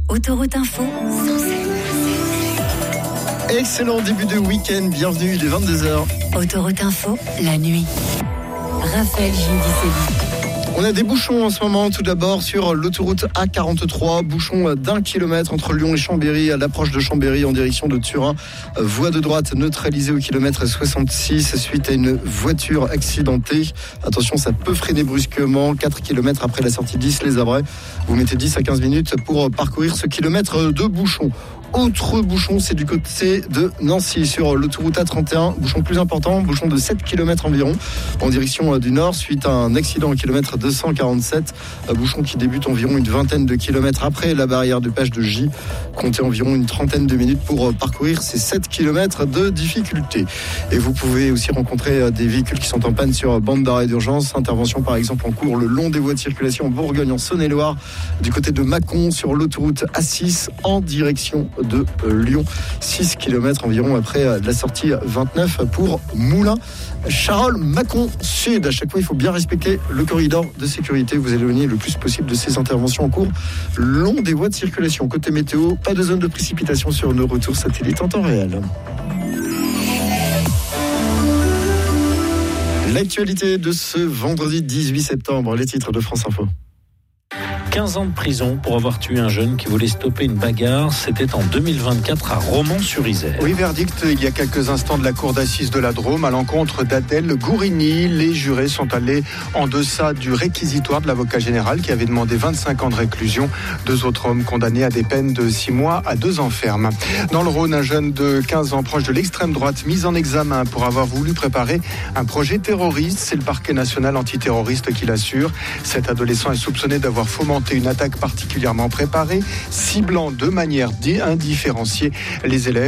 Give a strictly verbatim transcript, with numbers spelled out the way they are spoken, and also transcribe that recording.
Autoroute Info. Excellent début de week-end, bienvenue, il est vingt-deux heures. Autoroute Info, la nuit. Raphaël Gindicelli. On a des bouchons en ce moment, tout d'abord sur l'autoroute A quarante-trois, bouchon d'un kilomètre entre Lyon et Chambéry, à l'approche de Chambéry en direction de Turin. Voie de droite neutralisée au kilomètre soixante-six suite à une voiture accidentée. Attention, ça peut freiner brusquement, quatre kilomètres après la sortie d'Is-les-Avray. Vous mettez dix à quinze minutes pour parcourir ce kilomètre de bouchon. Autre bouchon, c'est du côté de Nancy sur l'autoroute A trente et un, bouchon plus important, bouchon de sept kilomètres environ en direction du nord suite à un accident au kilomètre deux cent quarante-sept, bouchon qui débute environ une vingtaine de kilomètres après la barrière de page de J. Comptez environ une trentaine de minutes pour parcourir ces sept kilomètres de difficulté. Et vous pouvez aussi rencontrer des véhicules qui sont en panne sur bande d'arrêt d'urgence. Intervention par exemple en cours le long des voies de circulation en Bourgogne, en Saône-et-Loire, du côté de Mâcon sur l'autoroute A six en direction de Lyon, six kilomètres environ après la sortie vingt-neuf pour Moulins. Charolles, Mâcon Sud. À chaque fois, il faut bien respecter le corridor de sécurité. Vous éloignez le plus possible de ces interventions en cours long des voies de circulation. Côté météo, pas de zone de précipitation sur nos retours satellites en temps réel. L'actualité de ce vendredi dix-huit septembre, les titres de France Info. quinze ans de prison pour avoir tué un jeune qui voulait stopper une bagarre. C'était en deux mille vingt-quatre à Romans-sur-Isère. Oui, verdict il y a quelques instants de la cour d'assises de la Drôme à l'encontre d'Adèle Gourini. Les jurés sont allés en deçà du réquisitoire de l'avocat général qui avait demandé vingt-cinq ans de réclusion. Deux autres hommes condamnés à des peines de six mois à deux ans ferme. Dans le Rhône, un jeune de quinze ans proche de l'extrême droite mis en examen pour avoir voulu préparer un projet terroriste. C'est le parquet national antiterroriste qui l'assure. Cet adolescent est soupçonné d'avoir fomenté une attaque particulièrement préparée, ciblant de manière indifférenciée les élèves.